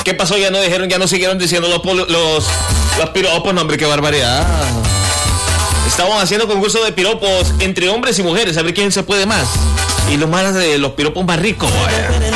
¿Qué pasó? Ya no siguieron diciendo los piropos, no, hombre, qué barbaridad. Estamos haciendo concurso de piropos entre hombres y mujeres, a ver quién se puede más. Y los más de los piropos más ricos, vaya.